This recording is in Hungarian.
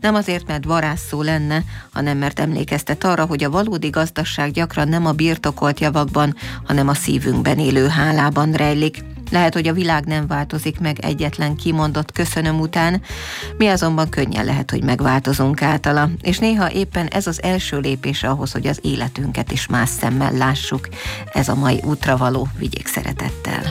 Nem azért, mert varázsszó lenne, hanem mert emlékeztet arra, hogy a valódi gazdaság gyakran nem a birtokolt javakban, hanem a szívünkben élő hálában rejlik. Lehet, hogy a világ nem változik meg egyetlen kimondott köszönöm után, mi azonban könnyen lehet, hogy megváltozunk általa, és néha éppen ez az első lépés ahhoz, hogy az életünket is más szemmel lássuk. Ez a mai útravaló, vigyék szeretettel.